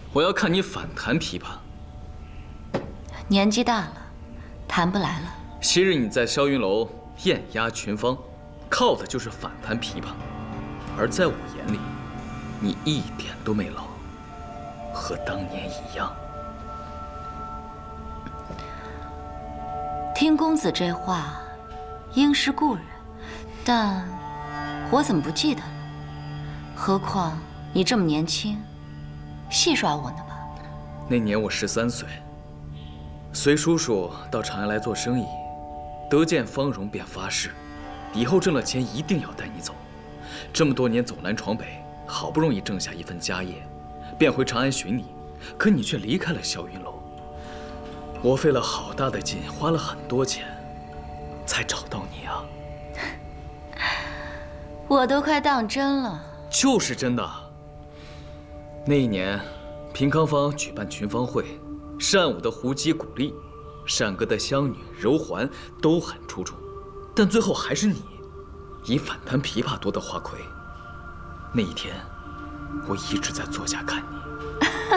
我要看你反弹琵琶。 年纪大了，弹不来了。 昔日你在霄云楼艳压群芳，靠的就是反弹琵琶，而在我眼里，你一点都没老，和当年一样。 听公子这话，应是故人，但我怎么不记得了？何况你这么年轻，戏耍我呢吧？ 那年我13岁，随叔叔到长安来做生意，得见芳容便发誓，以后挣了钱一定要带你走。这么多年走南闯北，好不容易挣下一份家业，便回长安寻你，可你却离开了霄云楼。我费了好大的劲，花了很多钱，才找到你啊！ 我都快当真了。 就是真的。那一年，平康坊举办群芳会，善舞的胡姬、古丽，善歌的湘女、柔环都很出众，但最后还是你以反弹琵琶夺得花魁。那一天，我一直在坐下看你。